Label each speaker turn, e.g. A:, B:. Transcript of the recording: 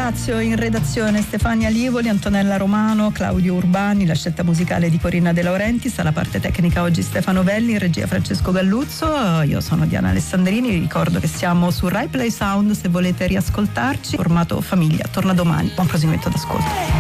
A: ringrazio in redazione Stefania Livoli, Antonella Romano, Claudio Urbani, la scelta musicale di Corinna De Laurentiis, alla parte tecnica oggi Stefano Belli, in regia Francesco Galluzzo. Io sono Diana Alessandrini, vi ricordo che siamo su Rai Play Sound se volete riascoltarci. Formato Famiglia torna domani. Buon proseguimento d'ascolto.